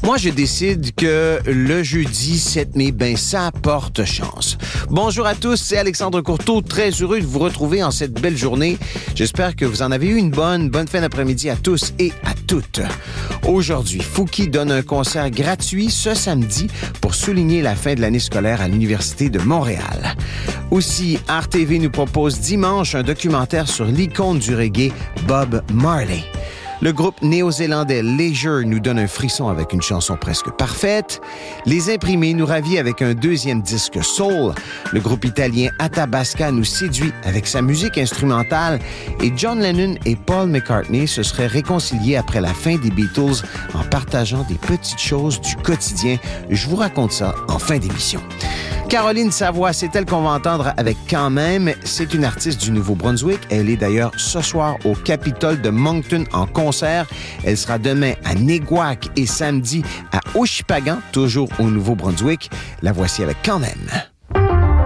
Moi, je décide que le jeudi 7 mai, ça porte chance. Bonjour à tous, c'est Alexandre Courteau, très heureux de vous retrouver en cette belle journée. J'espère que vous en avez eu une bonne fin d'après-midi à tous et à toutes. Aujourd'hui, Fouki donne un concert gratuit ce samedi pour souligner la fin de l'année scolaire à l'Université de Montréal. Aussi, RTV nous propose dimanche un documentaire sur l'icône du reggae, Bob Marley. Le groupe néo-zélandais Leisure nous donne un frisson avec une chanson presque parfaite. Les Imprimés nous ravit avec un deuxième disque soul. Le groupe italien Athabasca nous séduit avec sa musique instrumentale. Et John Lennon et Paul McCartney se seraient réconciliés après la fin des Beatles en partageant des petites choses du quotidien. Je vous raconte ça en fin d'émission. Caroline Savoie, c'est elle qu'on va entendre avec Quand même. C'est une artiste du Nouveau-Brunswick. Elle est d'ailleurs ce soir au Capitole de Moncton en concert. Elle sera demain à Neguac et samedi à Oshipagan, toujours au Nouveau-Brunswick. La voici avec Quand même.